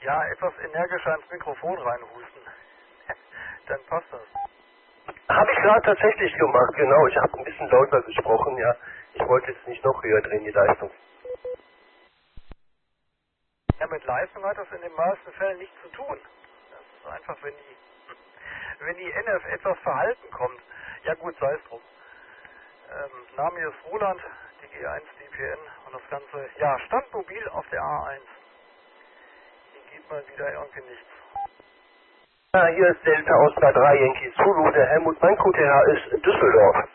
Ja, etwas energischer ins Mikrofon reinhusten. Dann passt das. Habe ich gerade tatsächlich gemacht, genau. Ich habe ein bisschen lauter gesprochen, ja. Ich wollte jetzt nicht noch höher drehen, die Leistung. Ja, mit Leistung hat das in den meisten Fällen nichts zu tun. Das ist einfach, wenn die NF etwas verhalten kommt. Ja gut, sei es drum. Name hier ist Roland, die G1 DPN und das Ganze, ja, Standmobil auf der A1. Hier geht mal wieder irgendwie nichts. Ja, hier ist Delta Oscar 3 Yankee Zulu, der Helmut, mein QTH ist Düsseldorf.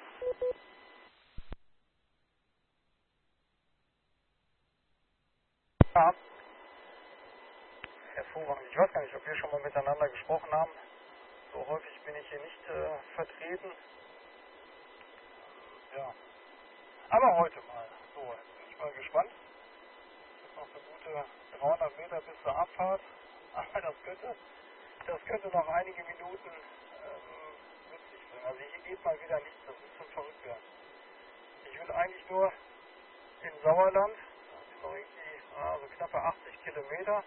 Ja, hervorragend. Ich weiß gar nicht, ob wir schon mal miteinander gesprochen haben. So häufig bin ich hier nicht vertreten. Ja, aber heute mal. So, jetzt bin ich mal gespannt. Jetzt noch so gute 300 Meter bis zur Abfahrt. Aber das könnte noch einige Minuten mit sich bringen. Also hier geht mal wieder nichts. Das ist schon verrückt werden. Ich will eigentlich nur in Sauerland. Das sind noch irgendwie so knappe 80 Kilometer.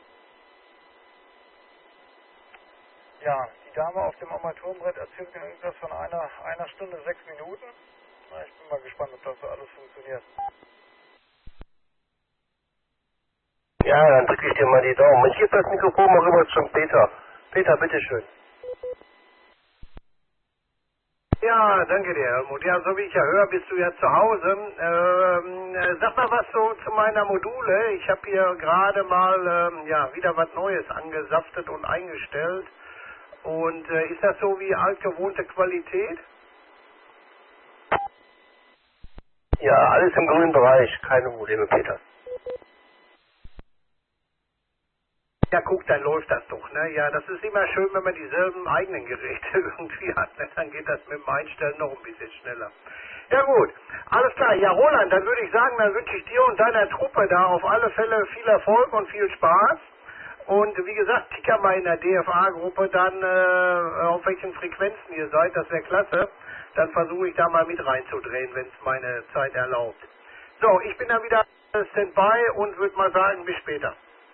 Ja, die Dame auf dem Armaturenbrett erzählt mir irgendwas von einer Stunde 6 Minuten. Na, ich bin mal gespannt, ob das so alles funktioniert. Ja, dann drücke ich dir mal die Daumen. Ich gebe das Mikrofon mal rüber zum Peter. Peter, bitteschön. Ja, danke dir, Helmut. Ja, so wie ich ja höre, bist du ja zu Hause. Sag mal was so zu meiner Module. Ich habe hier gerade mal wieder was Neues angesaftet und eingestellt. Und ist das so wie altgewohnte Qualität? Ja, alles im grünen Bereich. Keine Probleme, Peter. Ja, guck, dann läuft das doch, ne? Ja, das ist immer schön, wenn man dieselben eigenen Geräte irgendwie hat, ne? Dann geht das mit dem Einstellen noch ein bisschen schneller. Ja gut, alles klar. Ja, Roland, dann würde ich sagen, dann wünsche ich dir und deiner Truppe da auf alle Fälle viel Erfolg und viel Spaß. Und wie gesagt, ticker mal in der DFA-Gruppe dann, auf welchen Frequenzen ihr seid, das wäre klasse. Dann versuche ich da mal mit reinzudrehen, wenn es meine Zeit erlaubt. So, ich bin dann wieder Standby und würde mal sagen, bis später.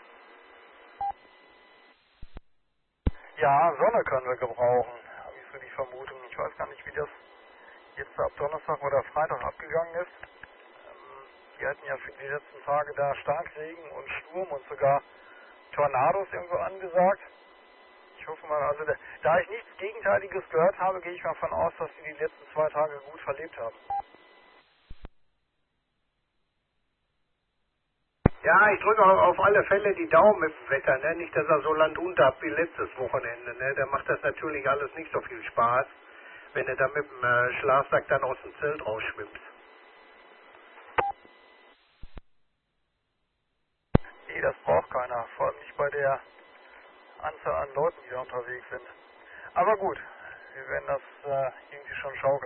Ja, Sonne können wir gebrauchen, habe ich so die Vermutung. Ich weiß gar nicht, wie das jetzt ab Donnerstag oder Freitag abgegangen ist. Wir hatten ja für die letzten Tage da Starkregen und Sturm und sogar Tornados irgendwo angesagt. Ich hoffe mal, also da ich nichts Gegenteiliges gehört habe, gehe ich mal davon aus, dass die letzten 2 Tage gut verlebt haben. Ja, ich drücke auf alle Fälle die Daumen mit dem Wetter, ne? Nicht, dass er so landunter ab wie letztes Wochenende, ne? Da macht das natürlich alles nicht so viel Spaß, wenn du da mit dem Schlafsack dann aus dem Zelt rausschwimmst. Nee, das braucht keiner, vor allem nicht bei der Anzahl an Leuten, die da unterwegs sind. Aber gut, wir werden das irgendwie schon schaukeln.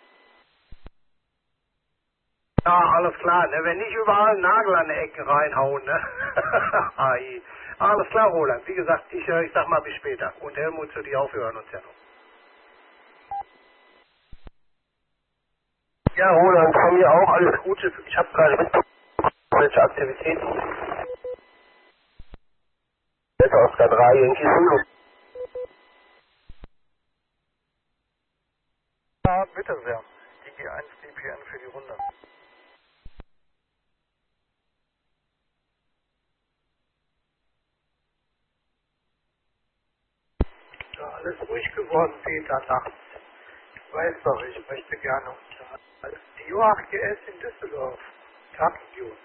Ja, alles klar, ne? Wenn nicht überall einen Nagel an die Ecken reinhauen, ne? Ai. Alles klar, Roland. Wie gesagt, ich sag mal bis später. Und Helmut zu dir auch, wir hören uns ja noch. Ja, Roland, von mir auch alles Gute. Ich habe gerade mitbekommen, welche Aktivitäten. Delta Oscar 3 Yankee Zulu. Ja, bitte sehr. Die G1 DPN für die Runde. Ja, alles ruhig geworden, Peter, nachts. Ich weiß doch, ich möchte gerne unter als die U8GS in Düsseldorf. Tatenjus.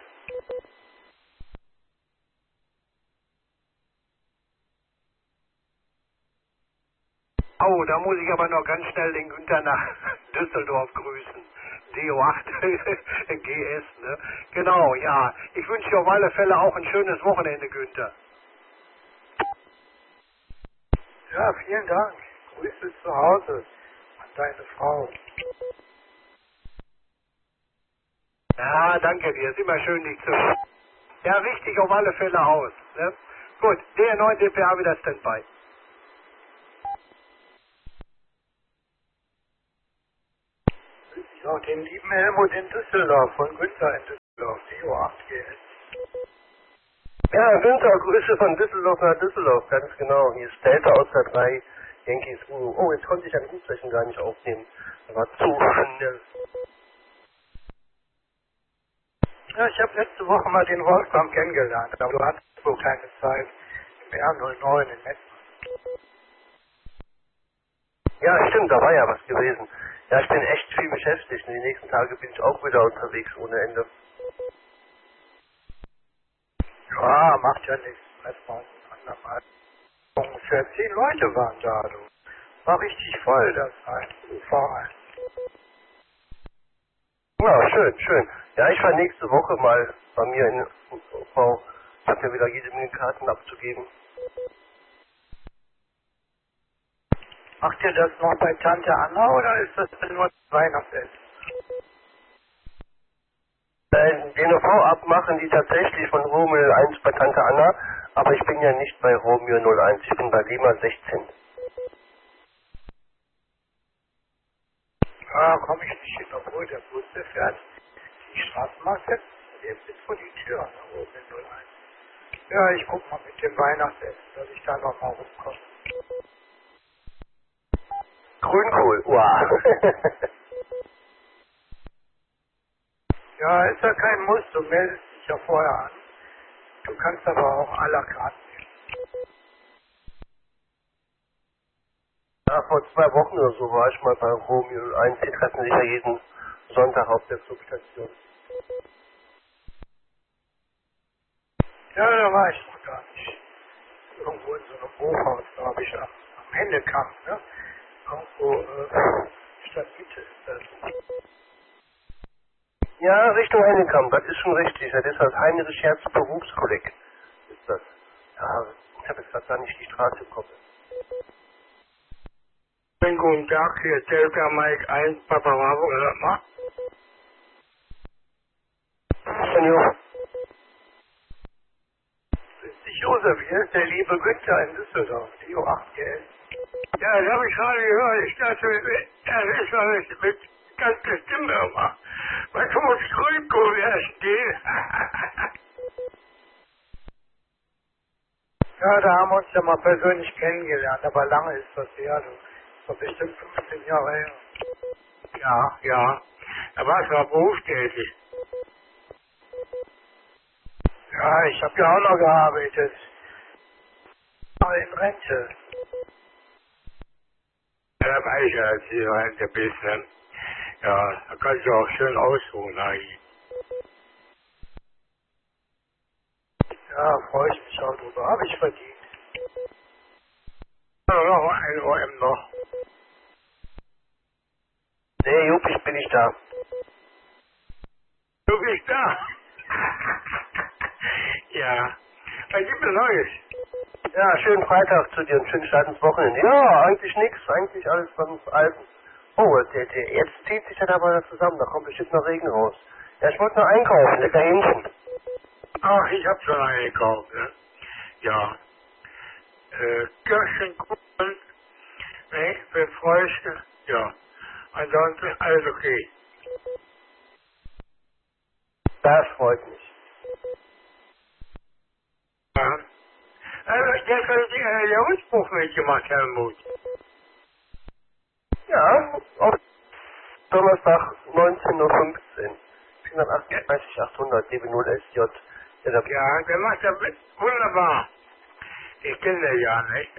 Oh, da muss ich aber noch ganz schnell den Günther nach Düsseldorf grüßen. DO8 GS, ne? Genau, ja. Ich wünsche dir auf alle Fälle auch ein schönes Wochenende, Günther. Ja, vielen Dank. Grüße zu Hause an deine Frau. Ja, danke dir. Ist immer schön, dich zu hören. Ja, richtig auf alle Fälle aus. Ne? Gut, DR9 DPA wieder Standby. Grüße ich auch den lieben Helmut in Düsseldorf, von Günther in Düsseldorf, die U8GS. Ja, Günther, Grüße von Düsseldorf nach Düsseldorf, ganz genau. Hier ist Delta aus der 3, Yankees U. Oh, jetzt konnte ich ein Rufzeichen gar nicht aufnehmen. Das war zu schnell. Ja, ich habe letzte Woche mal den Wolfram kennengelernt, aber du hattest wohl keine Zeit im R09 in Metz. Ja, stimmt, da war ja was gewesen. Ja, ich bin echt viel beschäftigt und die nächsten Tage bin ich auch wieder unterwegs ohne Ende. Ja, macht ja nichts. Erstmal ein andermal. Ungefähr 10 Leute waren da, du. War richtig voll, das Verein. Ja, schön, schön. Ja, ich war nächste Woche mal bei mir in Frau. Ich habe ja wieder jede Menge Karten abzugeben. Macht ihr das noch bei Tante Anna oder ist das denn nur Weihnachtsessen? Den OV abmachen die tatsächlich von Romeo 1 bei Tante Anna, aber ich bin ja nicht bei Romeo 01, ich bin bei Lima 16. Ja, komme ich nicht hin, obwohl der Bus, der fährt die Straßenbahn jetzt, der ist vor die Tür, ne, oben in 01. Ja, ich guck mal mit dem Weihnachtsessen, dass ich da noch mal rumkomme. Grünkohl, wow. Ja, ist ja kein Muss, du meldest dich ja vorher an. Du kannst aber auch à la carte nehmen. Ja, vor 2 Wochen oder so war ich mal bei Romeo 01, die treffen sich ja jeden Sonntag auf der Zugstation. Ja, da war ich noch gar nicht. Irgendwo in so einem Hochhaus, da habe ich am Händekamm, ne? Irgendwo, Stadtmitte ist das. Ja, Richtung Hennekamp, das ist schon richtig. Das ist das Heinrich Herz Berufskolleg. Ist das. Ja, ich habe jetzt gerade gar nicht die Straße im Kopf. Schönen guten Tag, hier ist Delta Mike 1, Papa Bravo, hört mal. Senor. Das ist nicht Josef, hier ist der liebe Günther in Düsseldorf, die U8GS. Ja, das habe ich gerade gehört. Ich dachte, er ist mal mit ganzer Stimme immer. Was muss Grünkohl erst gehen? Ja, da haben wir uns ja mal persönlich kennengelernt, aber lange ist das her, du. Das ist bestimmt 15 Jahre her. Ja, ja. Da warst du auch berufstätig. Ja, ich habe ja auch noch gearbeitet. Aber in Rente. Ja, da weiß ich ja, dass du in Rente bist, ne? Ja, da kannst du auch schön ausruhen eigentlich. Ja, freue ich mich auch drüber. Habe ich verdient. Ja, noch 1 OM noch. Nee, Jupp, ich bin nicht da. Du bist da. Ja. Was gibt es Neues? Ja, schönen Freitag zu dir und schönen Start ins Wochenende. Ja, eigentlich nix, eigentlich alles beim Alten. Oh, jetzt zieht sich das aber das zusammen, da kommt bestimmt noch Regen raus. Ja, ich wollte noch einkaufen, lecker Hähnchen. Ach, ich hab schon eingekauft, ne? Ja. Kirschenkuchen, ne? Für Frösche. Ja. Ansonsten alles okay. Das freut mich. Ja. Also, jetzt habe ich der Rundspruch mitgemacht, Helmut. Ja, auf Donnerstag 19.15 Uhr. 438 800 DB0SJ. Ja, der macht das wunderbar. Ich kenne den ja nicht.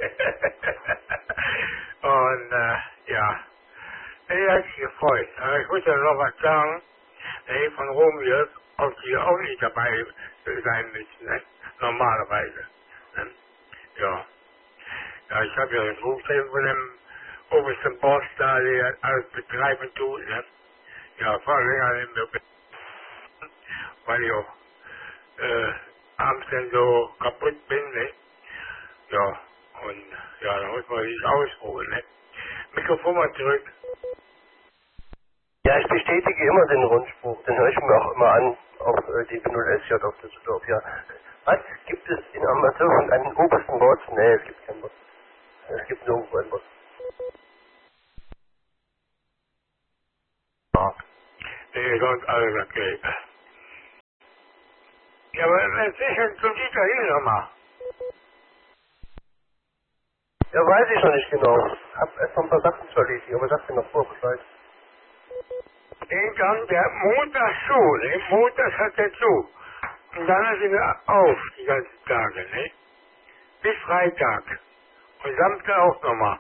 Und, ja. Er hat sich gefreut. Aber ich muss ja noch was sagen. Nee, von Romeo, ob die auch nicht dabei sein müssen, ne? Normalerweise. Ne? Ja. Ja, ich habe ja das Rufzeichen von dem obersten Boss da, der alles betreiben tut, ne? Ja, vor allem an dem, weil ich auch abends dann so kaputt bin, ne? Ja, und ja, da muss man sich ausruhen, ne? Mikrofon mal zurück. Ja, ich bestätige immer den Rundspruch, den höre ich mir auch immer an auf DB0SJ auf Düsseldorf, ja. Was gibt es in Amazon einen obersten Boss? Nee, es gibt keinen Boss. Es gibt nirgendwo einen Boss. Ja. Nee, sonst alles okay. Ja, aber wenn sicher zum Dieter hin nochmal. Ja, weiß ich noch nicht genau. Hab erst noch ein paar Sachen zu erledigen, aber sag dir noch vor Bescheid. Dann der Montag zu, ne? Montags hat er zu. Und dann sind wir auf die ganzen Tage, ne? Bis Freitag. Und Samstag auch nochmal.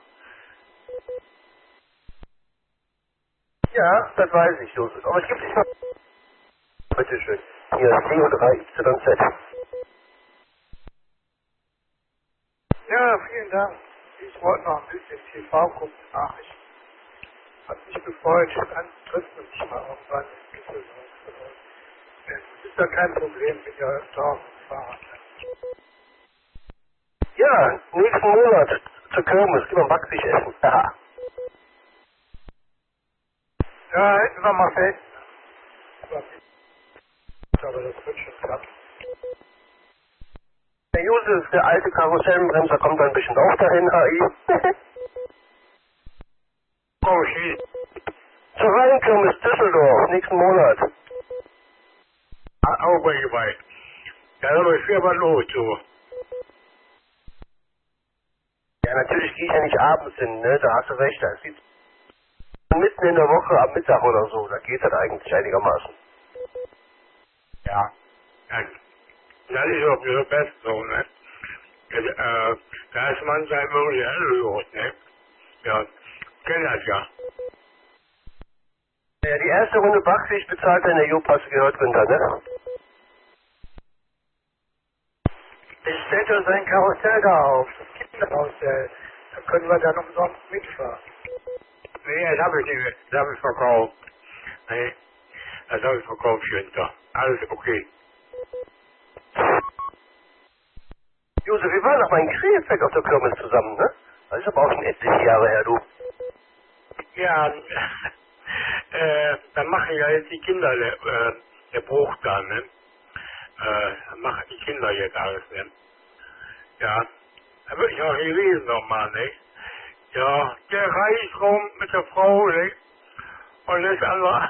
Ja, das weiß ich, Josef. Aber es gibt nicht noch... Bitteschön. Hier, CO3YZ. Ja, vielen Dank. Ich wollte noch ein bisschen TV gucken, Nachrichten. Hat mich gefreut, dann trifft man sich mal irgendwann in Düsseldorf. Ist ja kein Problem, bin ja öfter auf dem Fahrrad. Ja, nächsten Monat zur Kirmes. Gehen wir Backfisch essen. Ja. Ja, hätten wir mal fest. Aber das wird schon klappen. Der Josef, der alte Karussellbremser, kommt dann bestimmt auch dahin, HI. Oh, shit. Zur Rheinkirmes Düsseldorf, nächsten Monat. Auch bei. Da ist viel was los, so. Ja, natürlich gehe ich ja nicht abends hin, ne? Da hast du recht. Da ist mitten in der Woche am Mittag oder so. Da geht das eigentlich einigermaßen. Ja. Das ist auch so best so, ne? Da ist manchmal wirklich los, ne? Ja, kenn das ja. Ja, die erste Runde Backfisch bezahlt deine Job, hast du gehört, Günther, ne? Ich stellt ja sein Karussell da auf, das Kinderkarussell. Da können wir dann umsonst mitfahren. Nee, das habe ich nicht, das habe ich verkauft. Nee, das habe ich verkauft, Günther. Alles okay. Josef, wir waren noch mal in Krefeld auf der Kirmes zusammen, ne? Das ist aber auch schon etliche Jahre her, du. Ja, dann machen ja jetzt die Kinder der Bruch da, ne? Machen die Kinder jetzt alles, ne? Ja, da würde ich auch gelesen nochmal, ne? Ja, der reist rum mit der Frau, ne? Und das andere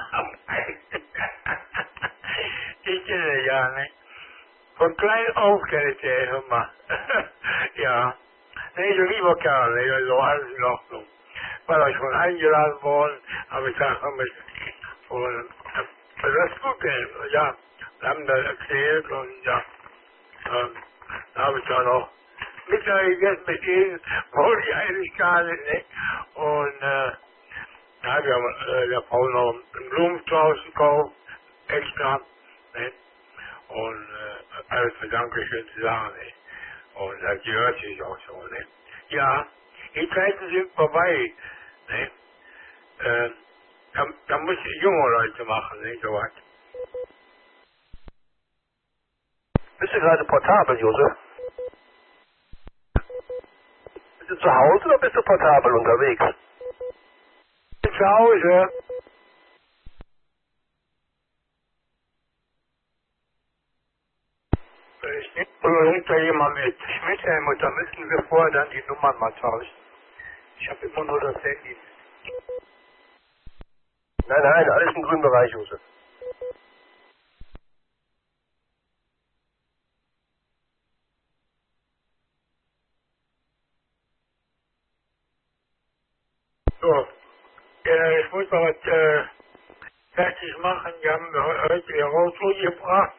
ich kenne ja, ne? Von klein auf kenne ich den immer. Ja. Nee, so lieber Kerl, ne? So alles in Ordnung. War ich schon eingeladen worden, aber ich sag, komm mit. Und das ist gut, ja. Wir haben das erzählt und ja. Da habe ich dann noch Mittag gegessen mit denen, wollte ich eigentlich gar nicht, ne? Und da habe ich der Frau noch einen Blumenstrauß gekauft, extra, ne? Und alles für Dankeschön zu sagen, ne? Und das gehört sich auch so, ne? Ja, die Zeiten sind vorbei, ne? Da muss ich junge Leute machen, ne? So was. Bist du gerade portabel, Josef? Bist du zu Hause oder bist du portabel unterwegs? Ich bin zu Hause. Ich nehme Oder bringt da jemand mit? mit, Helmut, da müssen wir vorher dann die Nummern mal tauschen. Ich habe immer nur das Handy. Nein, nein, alles im grünen Bereich, Josef. So, ich muss mal was fertig machen. Die haben mir heute ihr Auto gebracht.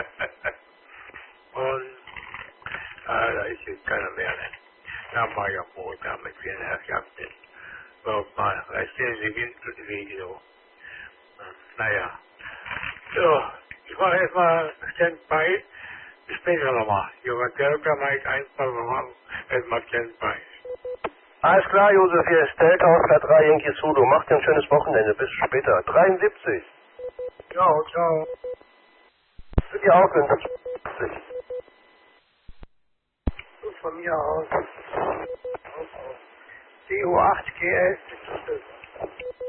Und da ist jetzt keiner mehr. Ne? Da war ja Brot, da mit vielen Herrschaften. So, mal, vielleicht sehen Sie Windwege so. Naja. So, ich mache erstmal Standby. Bis später nochmal. Jemand Delta mache ich einfach nochmal erstmal Standby. Alles klar, Josef, hier ist Delta Oscar 3 Yankee Zulu. Macht dir ein schönes Wochenende. Bis später. 73. Ciao, ciao. Für dir auch, Günther. So von mir aus. CO8 GS ist das